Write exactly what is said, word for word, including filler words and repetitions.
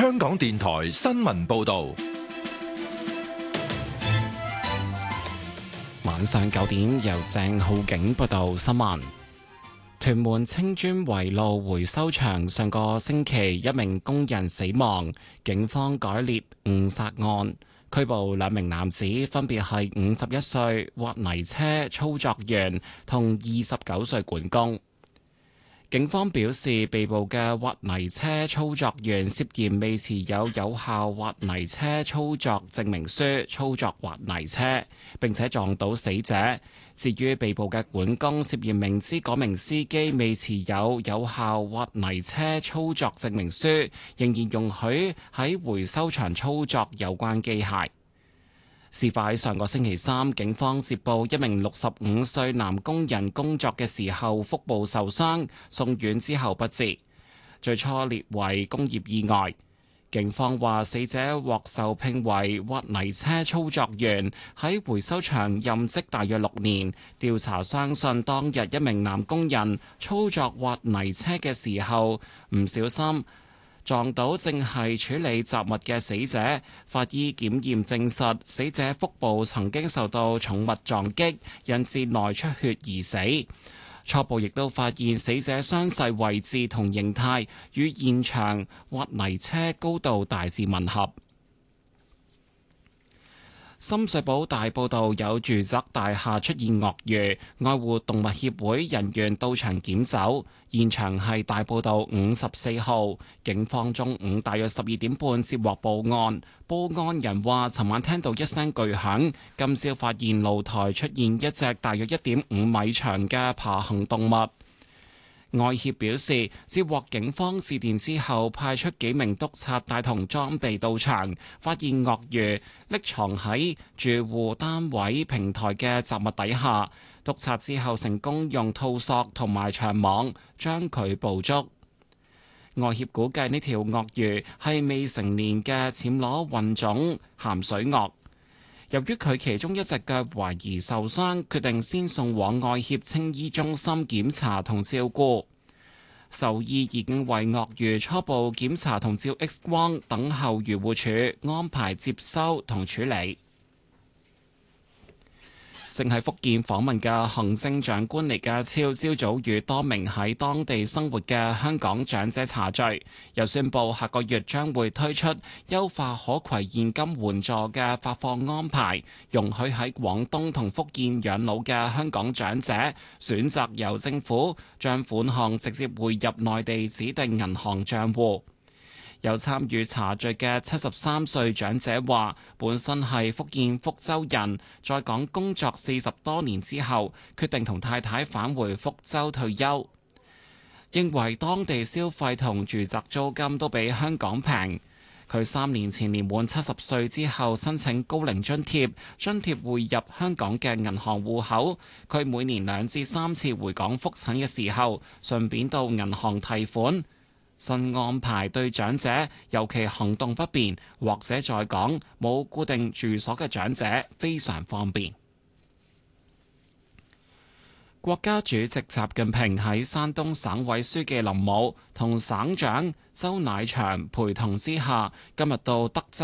香港電台新聞報道。 晚上九點，由鄭浩景報道新聞。屯門青磚圍路回收場上個星期一名工人死亡，警方改列誤殺案，拘捕兩名男子，分別係五十一歲挖泥車操作員同二十九歲管工。警方表示，被捕嘅挖泥車操作員涉嫌未持有有效挖泥車操作證明書操作挖泥車，並且撞到死者。至於被捕嘅管工，涉嫌明知嗰名司機未持有有效挖泥車操作證明書，仍然容許喺回收場操作有關機械。事發喺上個星期三，警方接報一名六十五歲男工人工作嘅時候腹部受傷，送院之後不治，最初列為工業意外。警方話，死者獲受聘為挖泥車操作員，喺回收場任職大約六年。調查相信當日一名男工人操作挖泥車嘅時候唔小心撞到正係處理雜物嘅死者，法醫檢驗證實死者腹部曾經受到重物撞擊，引致內出血而死。初步亦都發現死者傷勢位置同形態與現場挖泥車高度大致吻合。深水埗大埔道有住宅大廈出現鱷魚，愛護動物協會人員到場檢走，現場係大埔道五十四號。警方中午大約十二點半接獲報案，報案人話尋晚聽到一聲巨響，今朝發現露台出現一隻大約一點五米長嘅爬行動物。外協表示，接獲警方致電之後，派出幾名督察帶同裝備到場，發現鱷魚匿藏喺住戶單位平台嘅雜物底下。督察之後成功用套索同埋長網將佢捕捉。外協估計呢條鱷魚係未成年嘅暹羅混種鹹水鱷。由於佢其中一隻腳懷疑受傷，決定先送往愛協青衣中心檢查同照顧。獸醫已經為鱷魚初步檢查同照 X 光，等候漁護署安排接收同處理。正喺福建訪問嘅行政長官李家超，朝早與多名喺當地生活嘅香港長者茶聚，又宣布下個月將會推出優化可攜現金援助嘅發放安排，容許喺廣東同福建養老嘅香港長者選擇由政府將款項直接匯入內地指定銀行帳戶。有參與茶聚嘅七十三歲長者話，本身係福建福州人，在港工作四十多年之後，決定同太太返回福州退休。認為當地消費同住宅租金都比香港平。佢三年前年滿七十歲之後申請高齡津貼，津貼匯入香港嘅銀行戶口。佢每年兩至三次回港覆診嘅時候，順便到銀行提款。新安排對長者，尤其行動不便或者在港冇固定住所嘅長者非常方便。國家主席習近平喺山東省委書記林武同省長周乃祥陪同之下，今日到德州